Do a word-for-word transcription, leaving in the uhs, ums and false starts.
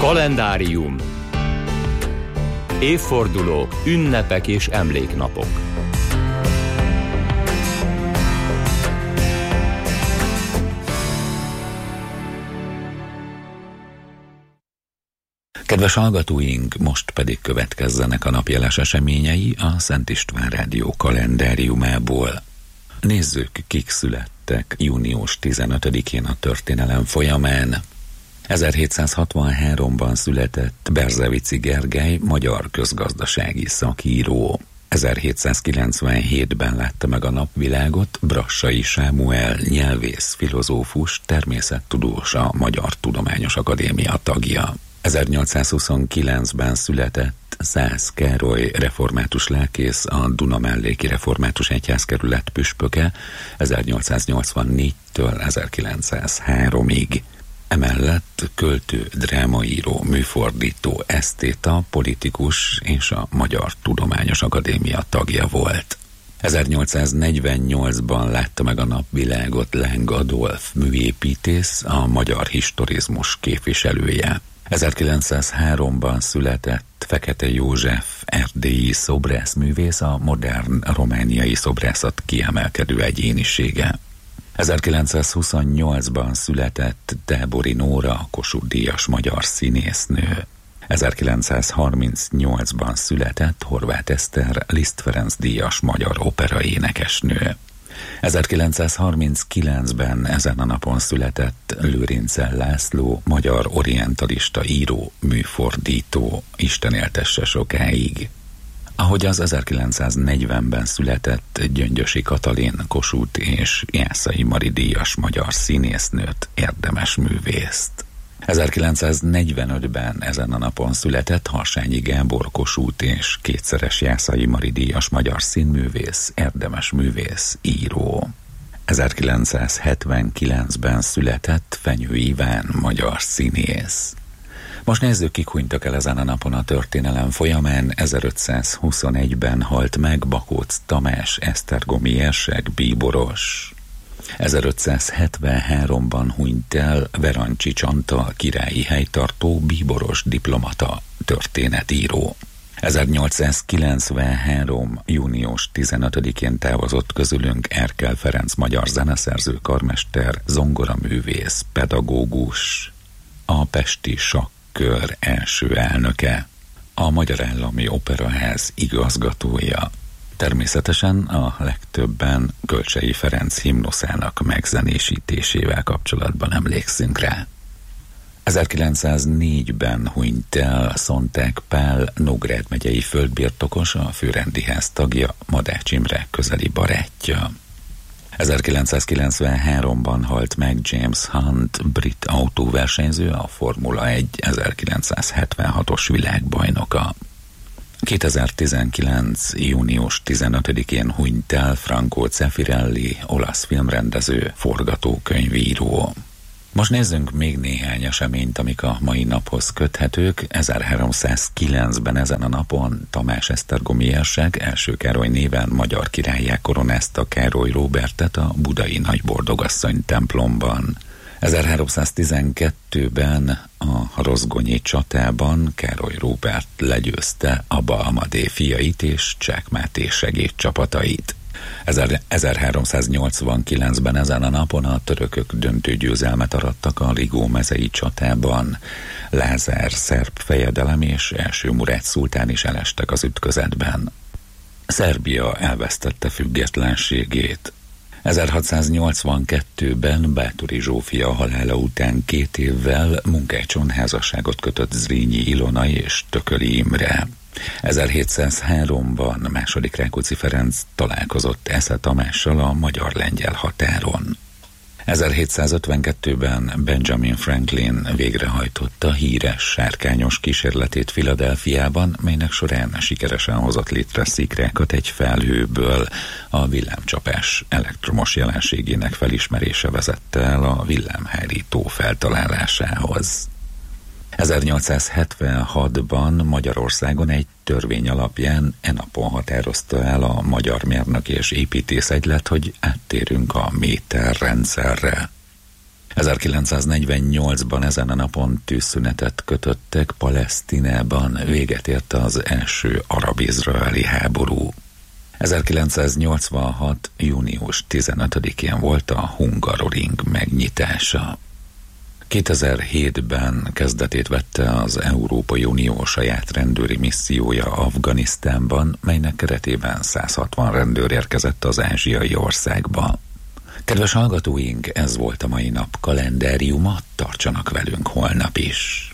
Kalendárium. Évfordulók, ünnepek és emléknapok. Kedves hallgatóink, most pedig következzenek a napjeles eseményei a Szent István Rádió kalendáriumából. Nézzük, kik születtek június tizenötödikén a történelem folyamán. ezerhétszázhatvanháromban született Berzevici Gergely, magyar közgazdasági szakíró. ezerhétszázkilencvenhétben látta meg a napvilágot Brassai Sámuel, nyelvész, filozófus, természettudós, a Magyar Tudományos Akadémia tagja. ezernyolcszázhuszonkilencben született Szász Károly, református lelkész, a Dunamelléki Református Egyházkerület püspöke ezernyolcszáznyolcvannégytől ezerkilencszázháromig. Emellett költő, drámaíró, műfordító, esztéta, politikus és a Magyar Tudományos Akadémia tagja volt. ezernyolcszáznegyvennyolcban látta meg a napvilágot Láng Adolf, műépítész, a magyar historizmus képviselője. ezerkilencszázháromban született Fekete József, erdélyi szobrászművész, a modern romániai szobrászat kiemelkedő egyénisége. ezerkilencszázhuszonnyolcban született Tábori Nóra, Kossuth-díjas magyar színésznő. ezerkilencszázharmincnyolcban született Horváth Eszter, Liszt Ferenc díjas magyar operaénekesnő. ezerkilencszázharminckilencben ezen a napon született Lőrincel László, magyar orientalista író, műfordító, Isten éltesse sokáig. Ahogy az ezerkilencszáznegyvenben született Gyöngyösi Katalin, Kossuth és Jászai Mari díjas magyar színésznőt, érdemes művészt. ezerkilencszáznegyvenötben ezen a napon született Harsányi Gábor, Kossuth és kétszeres Jászai Mari díjas magyar színművész, érdemes művész, író. ezerkilencszázhetvenkilencben született Fenyő Iván, magyar színész. Most nézzük, kik hunytak el ezen a napon a történelem folyamán. ezerötszázhuszonegyben halt meg Bakóc Tamás, esztergomi érsek, bíboros. ezerötszázhetvenháromban hunyt el Verancsics Antal, királyi helytartó, bíboros diplomata, történetíró. ezernyolcszázkilencvenhárom. június tizenötödikén távozott közülünk Erkel Ferenc, magyar zeneszerző, karmester, zongoraművész, pedagógus, a pesti sakkör első elnöke, a Magyar Állami Operaház igazgatója. Természetesen a legtöbben Kölcsey Ferenc himnuszának megzenésítésével kapcsolatban emlékszünk rá. ezerkilencszáznégyben hunyt el Szonták Pál, Nógrád megyei földbirtokos, a főrendiház tagja, Madács Imre közeli barátja. ezerkilencszázkilencvenháromban halt meg James Hunt, brit autóversenyző, a Formula egy ezerkilencszázhetvenhatos világbajnoka. kétezer-tizenkilenc. június tizenötödikén hunyt el Franco Zeffirelli, olasz filmrendező, forgatókönyvíró. Most nézzünk még néhány eseményt, amik a mai naphoz köthetők. ezerháromszázkilencben ezen a napon Tamás esztergomi érsek első Károly néven magyar királlyá koronázta Károly Róbertet a budai Nagyboldogasszony templomban. ezerháromszáztizenkettőben a rozgonyi csatában Károly Róbert legyőzte Aba Amadé fiait és Csák Máté segédcsapatait. ezerháromszáznyolcvankilencben ezen a napon a törökök döntő győzelmet arattak a Rigó mezei csatában. Lázár szerb fejedelem és első Murád szultán is elestek az ütközetben. Szerbia elvesztette függetlenségét. ezerhatszáznyolcvankettőben Báthori Zsófia halála után két évvel munkácson házasságot kötött Zrínyi Ilona és Tököli Imre. ezerhétszázháromban második Rákóczi Ferenc találkozott Esze Tamással a magyar-lengyel határon. ezerhétszázötvenkettőben Benjamin Franklin végrehajtotta híres sárkányos kísérletét Philadelphiában, melynek során sikeresen hozott létre szikrákat egy felhőből. A villámcsapás elektromos jelenségének felismerése vezette el a villámhárító feltalálásához. ezernyolcszázhetvenhatban Magyarországon egy törvény alapján e napon határozta el a Magyar Mérnök és Építész Egylet, hogy áttérünk a méterrendszerre. ezerkilencszáznegyvennyolcban ezen a napon tűzszünetet kötöttek Palesztinában, véget ért az első arab-izraeli háború. ezerkilencszáznyolcvanhat. június tizenötödikén volt a Hungaroring megnyitása. kétezer-hétben kezdetét vette az Európai Unió saját rendőri missziója Afganisztánban, melynek keretében száz hatvan rendőr érkezett az ázsiai országba. Kedves hallgatóink, ez volt a mai nap kalendáriuma, tartsanak velünk holnap is.